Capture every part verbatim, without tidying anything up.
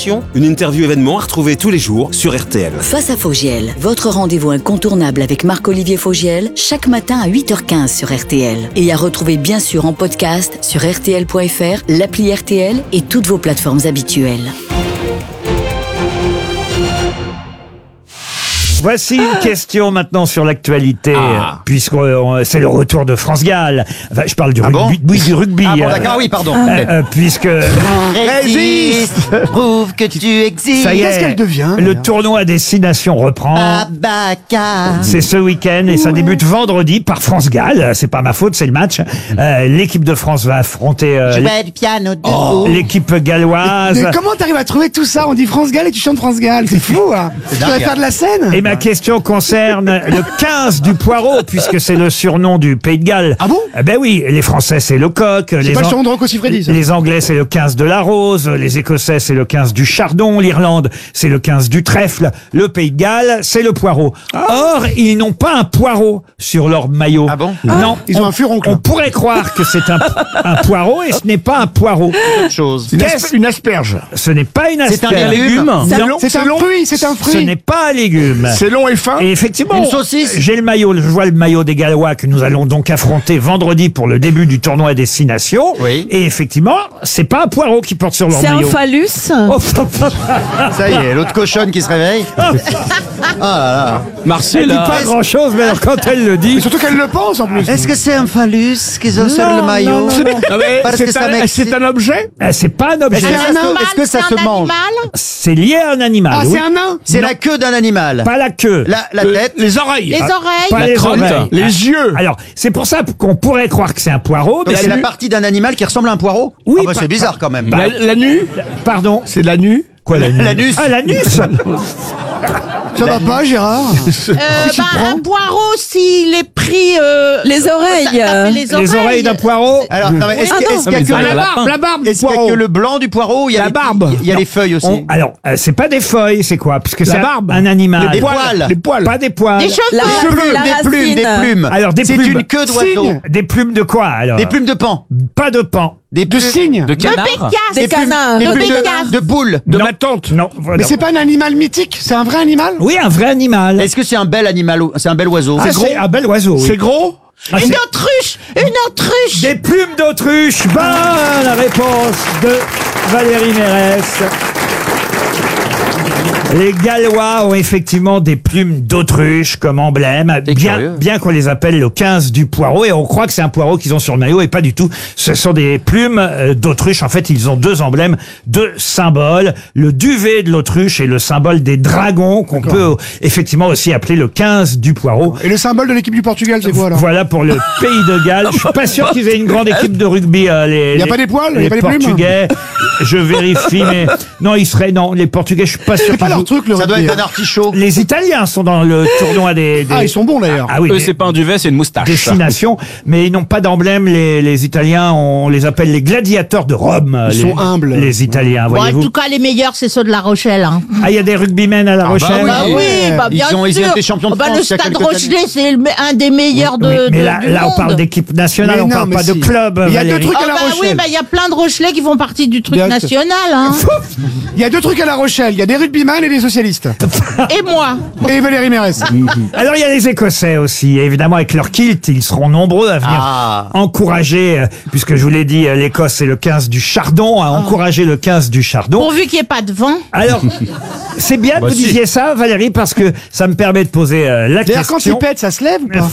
Attention, une interview événement à retrouver tous les jours sur R T L. Face à Fogiel, votre rendez-vous incontournable avec Marc-Olivier Fogiel, chaque matin à huit heures quinze sur R T L. Et à retrouver bien sûr en podcast sur R T L point F R, l'appli R T L et toutes vos plateformes habituelles. Voici une question maintenant sur l'actualité, Ah. puisque euh, c'est le retour de France Gall. Enfin, je parle du Ah rugby. bon oui, du rugby. Ah bon, euh, d'accord, oui, pardon. euh, euh, puisque Résiste, prouve que tu existes. ça y est, Qu'est-ce qu'elle devient, le d'ailleurs tournoi à destination reprend. Abaka. C'est ce week-end et ça débute vendredi par France Gall. C'est pas ma faute, c'est le match. Euh, l'équipe de France va affronter euh, Je vais du piano debout. l'équipe galloise. Mais comment t'arrives à trouver tout ça? On dit France Gall et tu chantes France Gall. C'est fou, hein. Tu dingue, vas hein. faire de la scène? Et ma question concerne le quinze du poireau, puisque c'est le surnom du Pays de Galles. Ah bon? Eh ben oui, les Français c'est le coq, C'est les, pas le An- surnom de Rocco Siffredi, ça. les Anglais c'est le quinze de la rose, les Écossais c'est le quinze du chardon, l'Irlande c'est le quinze du trèfle, le Pays de Galles c'est le poireau. Or, ils n'ont pas un poireau sur leur maillot. Ah bon? Non. Ils ont On- un furoncle. On pourrait croire que c'est un, un poireau et ce n'est pas un poireau. Autre chose. Qu'est-ce- Une asperge. Ce n'est pas une C'est un asperge. légume. Non, C'est un fruit, c'est un ce fruit. n'est pas un légume. C'est long et fin. Et effectivement, Une saucisse. j'ai le maillot, je vois le maillot des Gallois que nous allons donc affronter vendredi pour le début du tournoi à destination. Oui. Et effectivement, c'est pas un poireau qui porte sur leur C'est un maillot. phallus. Oh, Ça y est, l'autre cochonne qui se réveille. Ah là là. elle dit Marcella. pas grand chose, mais alors quand elle le dit. Et surtout qu'elle le pense, en plus. Est-ce que c'est un phallus qu'ils ont sur le maillot? Ah ouais, Parce que ça m'excite. un objet? euh, C'est pas un Est-ce objet. que ça se- est-ce que ça se mange? C'est lié à un animal. Ah, oui. c'est un nain? C'est la queue d'un animal. Pas la queue. La, la tête. Les oreilles. Les oreilles. Pas La les crotte. oreilles. Les yeux. Alors, c'est pour ça qu'on pourrait croire que c'est un poireau, mais C'est c'est la partie d'un animal qui ressemble à un poireau? Oui, Ah bah, pas- c'est bizarre quand même. Bah, L'anus? Pardon. C'est l'anus? Quoi, l'anus? L'anus. Ah, l'anus. Ça va pas, Gérard? Euh, bah, un poireau, s'il est pris. euh, Les oreilles. ça fait les oreilles. Les oreilles d'un poireau. Alors, non, mais est-ce Ah que- non. est-ce qu'il y a Ah, mais que ça, la la barbe? barbe, la barbe Est-ce qu'il y a que le blanc du poireau ou il y a La les- barbe. Il y a les feuilles aussi. On- alors, euh, c'est pas des feuilles, c'est quoi? Puisque c'est un- barbe. un animal. Des poils. Les poils. Pas des poils. Des cheveux. La- Des plumes, la des plumes, des racine. plumes. Alors, des C'est plumes. une queue d'oiseau. Cygne. Des plumes de quoi, alors? Des plumes de pan. Pas de pan. Des De plumes- cygne. De canard. Des Des plumes, canards. des De plumes bécasse. de, de poule. De Non. ma tante. Non. voilà. Mais c'est pas un animal mythique, c'est un vrai animal? Oui, un vrai animal. Est-ce que c'est un bel animal? C'est un bel oiseau? Ah, c'est un bel oiseau, oui. C'est gros? Ah, Une c'est- autruche. Une autruche. Des plumes d'autruche. Bonne réponse de Valérie Mérès. Les Gallois ont effectivement des plumes d'autruche comme emblème, C'est bien, curieux. bien qu'on les appelle le quinze du poireau, et on croit que c'est un poireau qu'ils ont sur le maillot, et pas du tout. Ce sont des plumes euh, d'autruche. En fait, ils ont deux emblèmes, deux symboles. Le duvet de l'autruche et le symbole des dragons, qu'on peut euh, effectivement aussi appeler le quinze du poireau. Et le symbole de l'équipe du Portugal, c'est quoi, alors? Voilà pour le pays de Galles. Je suis pas sûr qu'ils aient une grande équipe de rugby. euh, les, Y a les- pas des poils? Y a les pas des plumes? Portugais. Je vérifie, mais non, ils seraient non. Les Portugais, je suis pas sûr. C'est pas qu'ils leur jouent. truc, le Ça doit rugby. être un artichaut. Les Italiens sont dans le tournoi des. des- Ah, ils sont bons, d'ailleurs. Ah oui. Eux, des- c'est pas un duvet, c'est une moustache. Destination, mais ils n'ont pas d'emblème. Les, les Italiens, on les appelle les gladiateurs de Rome. Ils les, sont humbles. Les Italiens, Bon, en voyez-vous. tout cas, les meilleurs, c'est ceux de La Rochelle. Hein. Ah, il y a des rugbymen à La Rochelle. Bah oui, bah Ils bien ont- ils ont sûr. été champions de Oh, bah, France le il y a Stade quelques Rochelet, c'est le- un des meilleurs de, Oui, mais de- là, du là, on monde. parle d'équipe nationale, Mais on non, parle mais pas de si. club. Il y a deux Valérie. trucs Oh, à La bah oui, Rochelle. bah il y a plein de Rochelais qui font partie du truc Bien sûr. national. Hein. Il y a deux trucs à La Rochelle. Il y a des rugbyman et des socialistes. Et moi. Et Valérie Mérès. Alors il y a les Écossais aussi, et évidemment avec leur kilt, ils seront nombreux à venir Ah. encourager, euh, puisque je vous l'ai dit, euh, l'Écosse c'est le quinze du chardon, à encourager le quinze du chardon. Pourvu qu'il n'y ait pas de vent. Alors, c'est bien que Bah, vous si. disiez ça, Valérie, parce que ça me permet de poser euh, la D'ailleurs, quand il question. pète, ça se lève ou pas?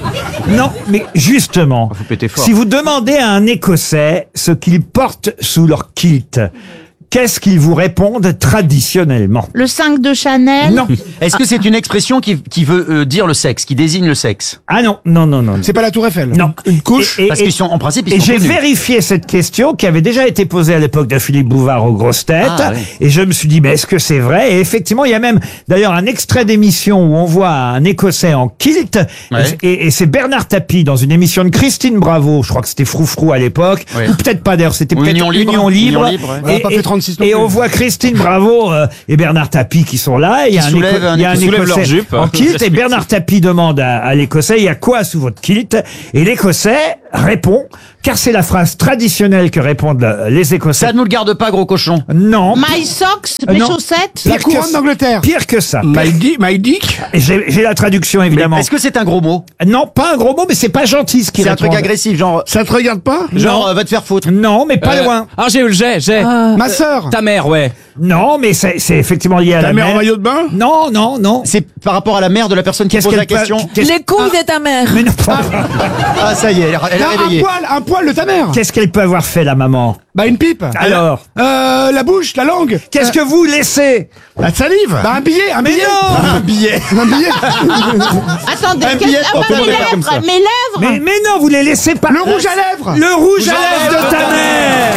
Non, mais justement, Faut péter fort. si vous demandez à un Écossais ce qu'ils portent sous leur kilt, qu'est-ce qu'ils vous répondent traditionnellement? Le cinq de Chanel. Non. Est-ce que c'est une expression qui, qui veut euh, dire le sexe, qui désigne le sexe? Ah non, non, non, non. C'est pas la Tour Eiffel. Non. Une couche. Et- et- Parce qu'ils sont, en principe, ils Et sont j'ai connus. vérifié cette question qui avait déjà été posée à l'époque de Philippe Bouvard aux grosses têtes. Ah, oui. Et je me suis dit, mais est-ce que c'est vrai? Et effectivement, il y a même d'ailleurs un extrait d'émission où on voit un Écossais en kilt. Ouais. Et, et c'est Bernard Tapie dans une émission de Christine Bravo. Je crois que c'était Froufrou à l'époque. Ouais. Ou peut-être pas d'ailleurs, c'était Ou peut-être Union Libre. Union Libre. Union Libre, ouais. Elle a Et, pas fait trente-six non et plus. on voit Christine Bravo euh, et Bernard Tapie qui sont là. Et il y a Qui un, soulèvent Éco- un- il y a un qui soulèvent leur Écossais jupe. en kilt. Et Bernard Tapie demande à, à l'Écossais, il y a quoi sous votre kilt? Et l'Écossais répond, car c'est la phrase traditionnelle que répondent euh, les Écossais. Ça ne nous le garde pas, gros cochon. Non. My socks, Euh, mes non. chaussettes. La Pire que couronne ça. d'Angleterre. Pire que ça. My, di- my dick. Et J'ai j'ai la traduction, évidemment. Est-ce que c'est un gros mot? Non, pas un gros mot, mais c'est pas gentil ce qui C'est un truc agressif, genre, Ça te regarde pas? genre euh, va te faire foutre. Non, mais pas Euh, loin. Ah, j'ai eu le jet, j'ai. Ma sœur. Ta mère, ouais. Non, mais c'est c'est effectivement lié à Ta la mère en mer. maillot de bain. Non, non, non. C'est par rapport à la mère de la personne qui Qu'est-ce pose la qu'elle peut- question. qu'est-ce- Les couilles de ta mère. Mais non, Ah, ça y est, elle, a- elle a Ah, un réveillé. poil, un poil de ta mère. qu'est-ce qu'elle peut avoir fait, la maman? Bah une pipe. Alors, Euh, la bouche, la langue. qu'est-ce que vous laissez? La salive. Bah un billet, un Mais billet. non. Un billet. Un billet. Attendez, Un qu'est-ce- billet, ah, tout le mes monde est pas comme lèvres, ça. mes lèvres. Mais, mais non, vous les laissez pas. Le rouge à lèvres. Le rouge à lèvres de ta mère.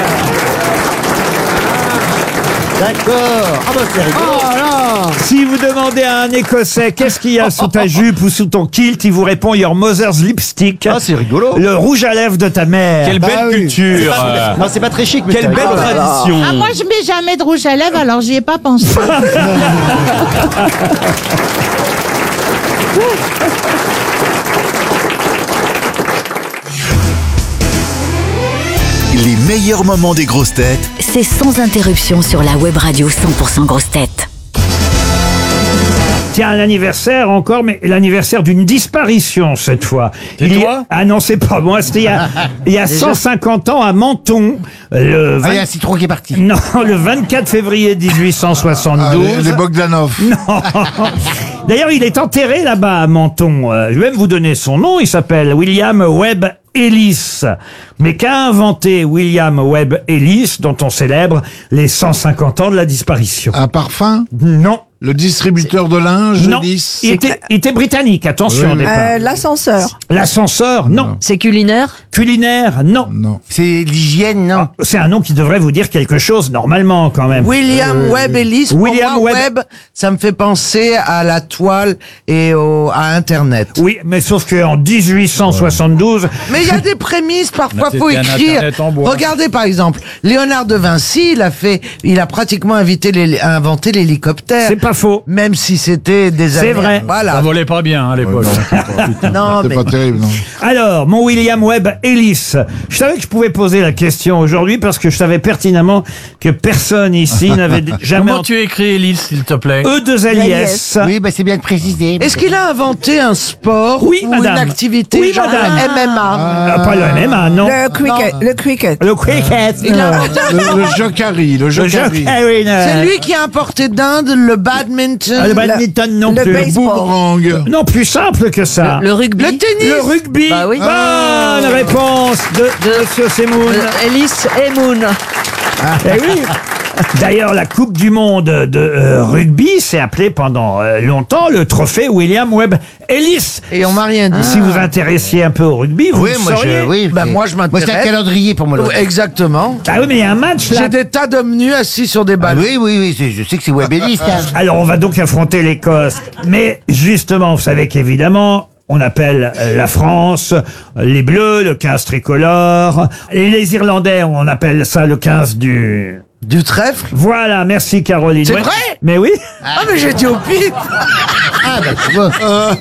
D'accord. Ah bah c'est rigolo. Oh là. Si vous demandez à un Écossais qu'est-ce qu'il y a sous ta jupe ou sous ton kilt, il vous répond Your mother's lipstick. Ah, c'est rigolo. Le rouge à lèvres de ta mère. Quelle Bah belle oui. culture. euh. Non, c'est pas très chic, mais Quelle c'est belle rigolo. tradition. Ah, moi, je mets jamais de rouge à lèvres, alors j'y ai pas pensé. Les meilleurs moments des grosses têtes C'est sans interruption sur la web radio cent pour cent grosses têtes. Tiens, un anniversaire encore, mais l'anniversaire d'une disparition cette fois. C'est Il y a- toi Ah non, c'est pas moi. C'était il y a, il y a cent cinquante ans à Menton. Le vingt- Ah, il y a un citron qui est parti. Non, le vingt-quatre février mille huit cent Ah, soixante-douze. les, les Bogdanov. Non. D'ailleurs, il est enterré là-bas à Menton. Euh, Je vais même vous donner son nom. Il s'appelle William Webb Ellis. Mais qu'a inventé William Webb Ellis, dont on célèbre les cent cinquante ans de la disparition? Un parfum. Non. Le distributeur de linge. Non. Ellis. Il était, il était britannique, attention Oui, au oui. départ. Euh, L'ascenseur. L'ascenseur, non. C'est culinaire. Culinaire, non. Non. C'est l'hygiène, non? C'est un nom qui devrait vous dire quelque chose normalement quand même. William Webb Ellis, pour William moi, Webb. Webb, ça me fait penser à la toile et au, à Internet. Oui, mais sauf qu'en dix-huit cent soixante-douze, Mais il y a des prémices, parfois C'était faut un écrire. Internet en bois. Regardez par exemple, Léonard de Vinci, il a fait, il a pratiquement invité les- inventé l'hélicoptère. c'est pas faux. Même si c'était des C'est années. vrai. Ça Voilà. volait pas bien hein, à l'époque. Non, C'est mais pas terrible, non. Alors, mon William Webb Ellis, je savais que je pouvais poser la question aujourd'hui parce que je savais pertinemment que personne ici n'avait jamais Comment tu écris, Elise, s'il te plaît? E deux L I S. Oui, bah c'est bien de préciser. est-ce qu'il a inventé un sport Oui, ou madame. une activité Oui, genre madame. le M M A? Ah, pas le M M A, non. Le cricket. Le cricket. Le cricket. Il a inventé un Le, le jokari, le Le jeu jokari. C'est lui qui a importé d'Inde le badminton, Ah, le badminton non le plus. baseball. Boomerang. Non, plus simple que ça. Le rugby. le tennis. Le rugby. Bah oui. Bonne réponse de, de Monsieur Semoun. Ellis et Moon. Eh oui. D'ailleurs, la Coupe du Monde de euh, rugby s'est appelée pendant euh, longtemps le trophée William Webb Ellis. Et on m'a rien dit. Si vous intéressiez un peu au rugby, vous Oui, le moi sauriez. je, oui. Bah, c'est- moi, je Moi, c'est un m'intéresse. calendrier pour moi. le Oui, rugby. exactement. Ah oui, mais il y a un match là. J'ai des tas d'hommes nus assis sur des Ah balles. oui, oui, oui, c'est- je sais que c'est Webb Ellis, ça. Alors, on va donc affronter l'Écosse. Mais justement, vous savez qu'évidemment, on appelle euh, la France euh, les Bleus, le quinze tricolore. Et les Irlandais, on appelle ça le quinze du... Du trèfle. Voilà, merci Caroline. C'est Ouais. vrai Mais oui. Ah, mais j'étais au pif. Ah, bah tu vois.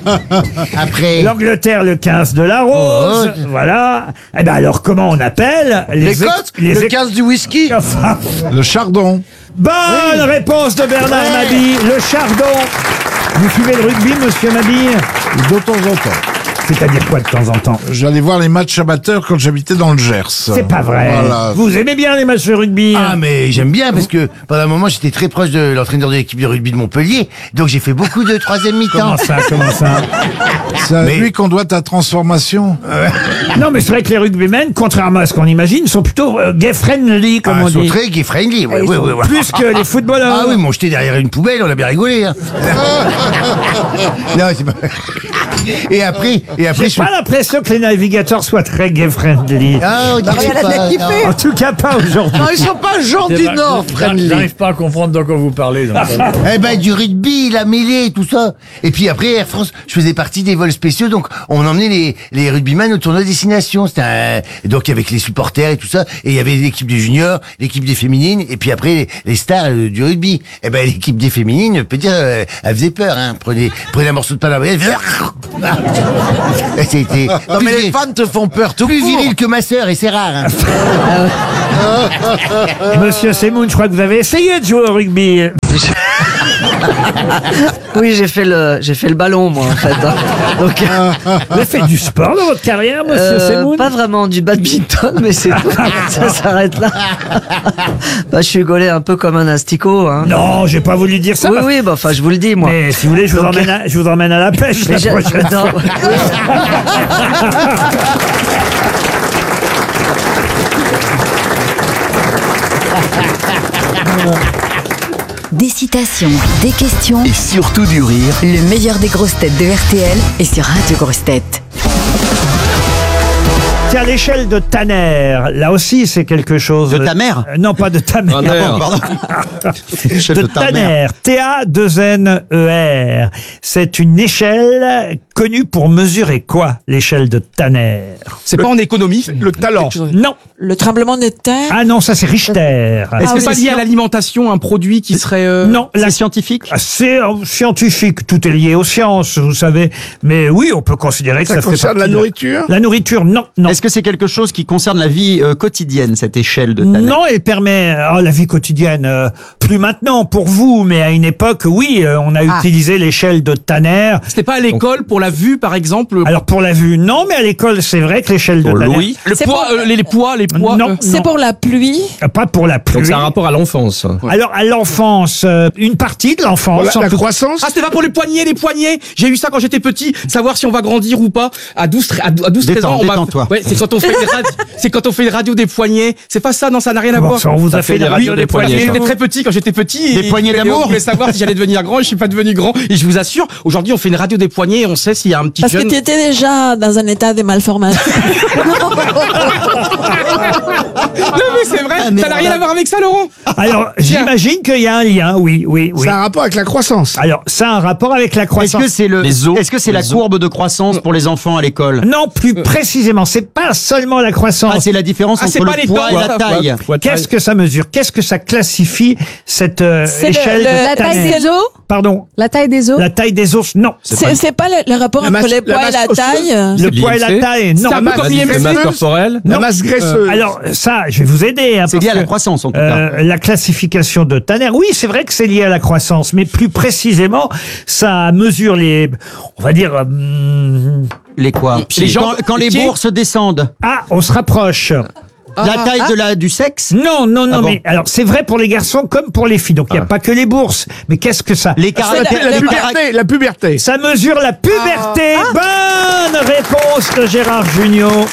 Après. L'Angleterre, le quinze de la rose. Oh, voilà. Eh ben alors, comment on appelle les L'Écosse, ex- les le ex- quinze du whisky. Enfin, Le chardon. bonne réponse de Bernard Ouais. Mabille. Le chardon. Vous suivez le rugby, monsieur Mabille? De temps en temps. C'est-à-dire quoi de temps en temps? J'allais voir les matchs amateurs quand j'habitais dans le Gers. C'est pas vrai. Voilà. Vous aimez bien les matchs de rugby? Ah, mais j'aime bien parce que pendant un moment j'étais très proche de l'entraîneur de l'équipe de rugby de Montpellier, donc j'ai fait beaucoup de troisième mi-temps. Comment ça, comment ça? C'est à Mais- lui qu'on doit ta transformation. Non, mais c'est vrai que les rugbymen, contrairement à ce qu'on imagine, sont plutôt euh, gay-friendly, comme Ah, on ils sont dit. très gay friendly, ouais, ils ouais, sont ouais, ouais. Plus que les footballeurs. Ah oui, ils m'ont jeté derrière une poubelle, on a bien rigolé. Hein. non, c'est pas. Et après, et après, J'ai je pas l'impression que les navigateurs soient très gay-friendly. Ah, on dirait rien à pas, bien kiffer. non. En tout cas, pas aujourd'hui. Non, ils sont pas gens du Nord, friendly. J'arrive pas à comprendre de quoi vous parlez. donc. Eh ben, du rugby, la mêlée, tout ça. Et puis après, Air France, je faisais partie des vols spéciaux, donc on emmenait les, les rugbyman au tournoi Destination. C'était un, donc avec les supporters et tout ça. Et il y avait l'équipe des juniors, l'équipe des féminines, et puis après, les, les stars euh, du rugby. Eh ben, l'équipe des féminines, je peux dire, euh, elle faisait peur, hein. Prenez, prenez un morceau de pain à la elle faisait C'était Non, mais les femmes te font peur tout plus court. viril que ma sœur et c'est rare. hein. Monsieur Semoun, je crois que vous avez essayé de jouer au rugby. Oui, j'ai fait le, j'ai fait le ballon, moi, en fait. hein. Donc, Vous avez fait du sport dans votre carrière, monsieur euh, Semoun? pas vraiment du badminton, mais c'est tout. Ça s'arrête là. Bah, je suis gaulé un peu comme un asticot. Hein. Non, j'ai pas voulu dire ça. Oui, parce- oui, bah, enfin, je vous le dis, moi. Mais si vous voulez, je vous, Donc, emmène à, je vous emmène à la pêche Mais la j'ai- prochaine non. fois. Des citations, des questions, Et surtout du rire. le meilleur des grosses têtes de R T L est sur Radio Grosses Têtes. Tiens, l'échelle de Tanner, là aussi, c'est quelque chose. De ta mère Euh, Non, pas de ta mère. Pardon, pardon. L'échelle De de ta Tanner, T A deux N E R. C'est une échelle connue pour mesurer quoi, l'échelle de Tanner? C'est pas en économie, le talent. Non. Le tremblement de terre. Ah non, ça c'est Richter. Est-ce que oui, c'est lié c'est à l'alimentation, un produit qui serait... euh, Non, la Scientifique. Ah, c'est euh, scientifique, tout est lié aux sciences, vous savez. Mais oui, on peut considérer que ça, Ça fait concerne partie la de- nourriture? La nourriture, non, non. Est-ce que c'est quelque chose qui concerne la vie euh, quotidienne, cette échelle de Tanner? Non, elle permet oh, la vie quotidienne. euh, plus maintenant pour vous, mais à une époque, oui, euh, on a utilisé l'échelle de Tanner. C'était pas à l'école pour la vue, par exemple. Alors pour la vue, non, mais à l'école, c'est vrai que l'échelle de Pour Tanner. l'ouïe. le C'est poids, pour- euh, les, les poids, les poids. Non, euh, C'est non. pour la pluie. Pas pour la pluie. Donc c'est un rapport à l'enfance. Alors à l'enfance, euh, une partie de l'enfance. La, en la tout- croissance? Ah, c'était pas pour les poignets, les poignets. J'ai eu ça quand j'étais petit, savoir si on va grandir ou pas. À douze, à douze, treize ans, on m'a- détends-toi. Ouais, c'est quand on fait une radio, c'est quand on fait une radio des poignets. C'est pas ça, non, ça n'a rien à Bon, voir. ça, on vous a Ça fait fait des des radios radios des des poignets. poignets. J'étais très petit quand j'étais petit. Des et- poignées et d'amour. On voulait savoir si j'allais devenir grand. Je suis pas devenu grand. Et je vous assure, aujourd'hui, on fait une radio des poignets et on sait s'il y a un petit Parce que jeune. tu étais déjà dans un état de malformation. Non, mais c'est vrai. Ça n'a rien à voir avec ça, Laurent. Alors j'imagine qu'il y a un lien, oui, oui, oui. Ça a un rapport avec la croissance. Alors ça a un rapport avec la Est-ce croissance. que c'est le, Les os. est-ce que c'est la Les os. courbe de croissance pour les enfants à l'école? Non, plus précisément, c'est pas seulement la croissance. Ah, c'est la différence Ah, c'est entre pas le les poids et dents, la ça. taille. Qu'est-ce que ça mesure? Qu'est-ce que ça classifie cette euh, C'est le- échelle le- de la Tanner? taille des os. Pardon, La taille des os. la taille des os, non. C'est c'est pas le, le rapport La entre masse- les la poids et masse la osseuse. taille. Le poids et la l'I M C? taille, non. C'est un peu Ma- comme La, l'I M C. la masse corporelle. La Non. masse graisseuse. Alors ça, je vais vous aider. Hein, C'est parce lié à la que, croissance, en tout cas. euh, la classification de Tanner, oui, c'est vrai que c'est lié à la croissance, mais plus précisément, ça mesure les, on va dire, hum, Les quoi? Les gens- quand, quand les pieds. bourses descendent. ah, on se rapproche. La taille de la, du sexe? Non, non, non, Ah bon mais alors c'est vrai pour les garçons comme pour les filles. Donc il n'y a pas que les bourses. Mais qu'est-ce que ça Les C'est caractères. la- La le- puberté, la puberté. Ça mesure la puberté. Bonne réponse de Gérard Jugnot.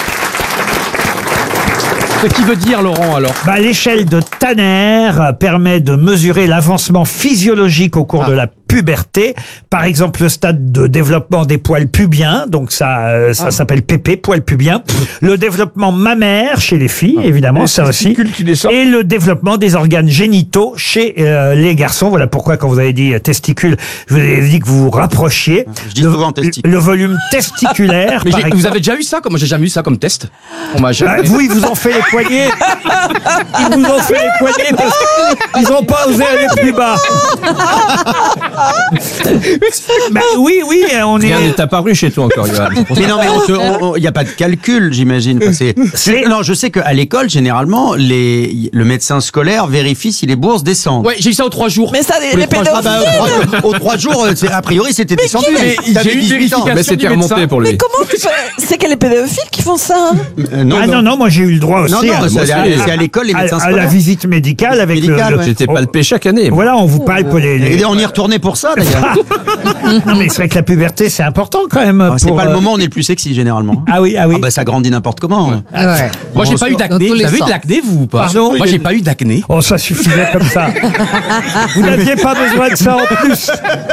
Ce qui veut dire, Laurent, alors. Bah, l'échelle de Tanner permet de mesurer l'avancement physiologique au cours de la puberté. Par exemple, le stade de développement des poils pubiens, donc ça, euh, ça s'appelle P P, poils pubiens. Le développement mammaire chez les filles, évidemment, ça aussi. testicules qui descendent. Et le développement des organes génitaux chez euh, les garçons. Voilà pourquoi, quand vous avez dit euh, testicules, je vous ai dit que vous vous rapprochiez. Je dis le, souvent testicules. le volume testiculaire. Mais par j'ai- exemple. vous avez déjà eu ça? Comme moi, j'ai jamais eu ça comme test. On m'a Bah, jamais. vous, ils vous ont fait les poignets. Ils vous ont fait les poignets parce qu'ils n'ont pas osé aller plus bas. Bah, oui, oui, on Rien est. n'est apparu chez toi encore, Johan. Mais non, mais il n'y a pas de calcul, j'imagine. Enfin, c'est- c'est- non, je sais qu'à l'école, généralement, les, le médecin scolaire vérifie si les bourses descendent. Ouais, j'ai eu ça aux trois jours. Mais ça, les, Les les trois- pédophiles. Ah bah, aux trois, aux trois jours, euh, c'est- a priori, c'était descendu. Mais T'avais j'ai eu une dix-huit ans. vérification. Mais c'était du médecin. remonté pour lui. Mais comment tu fais? C'est que les pédophiles qui font ça. Euh, non, Ah non, non, moi j'ai eu le droit aussi. non, non, à- c'est à, aussi. c'est à l'école, les à, médecins à la scolaires. visite médicale avec Médicale, le. ouais. J'étais palpé chaque année. Voilà, on vous palpe les. les- Et on y retournait pour ça, d'ailleurs. Non, mais c'est vrai que la puberté, c'est important quand même. Ah, c'est pour, pas le euh, moment où on est le plus sexy, généralement. Ah oui, ah oui. Ah bah ça grandit n'importe comment. Moi, j'ai pas eu d'acné. Dans tous Vous les avez eu sens. de l'acné, vous ou pas? Pardon Moi, j'ai pas eu d'acné. Oh, ça suffisait comme ça. Vous n'aviez pas besoin de ça en plus.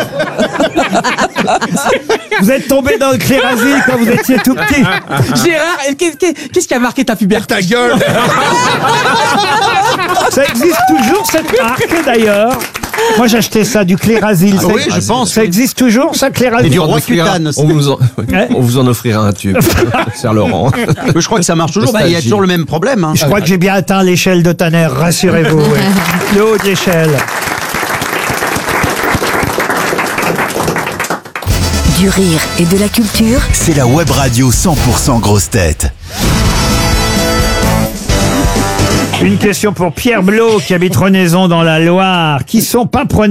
Vous êtes tombé dans le clérasil quand vous étiez tout petit. Gérard, et qu'est- qu'est- qu'est-ce qui a marqué ta puberté? Ta gueule. Ça existe toujours cette marque d'ailleurs. Moi j'achetais ça du clérasil. Ah Ça- oui, je pense, Ça oui. existe toujours ça, Et clérasil. du On roi offrira- cutane aussi. on vous en, Ouais. on vous en offrira un tube. Cher Laurent. Mais je crois que ça marche toujours. Bah, il y a toujours le même problème. Hein. Je crois que j'ai bien atteint l'échelle de Tanner, rassurez-vous. oui. Le haut de l'échelle. Du rire et de la culture. C'est la web radio cent pour cent grosses têtes. Une question pour Pierre Blot qui habite Renaison dans la Loire. Qui sont pas preneurs